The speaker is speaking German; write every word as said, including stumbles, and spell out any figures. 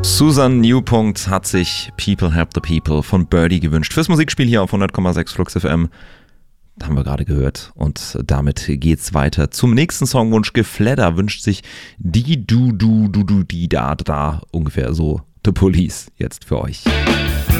Susan Newpunkt hat sich People Help the People von Birdie gewünscht. Fürs Musikspiel hier auf hundert Komma sechs Flux F M. Das haben wir gerade gehört. Und damit geht's weiter zum nächsten Songwunsch. Gefledder wünscht sich die, du, du, du, du, die, da, da. Ungefähr so. The Police jetzt für euch.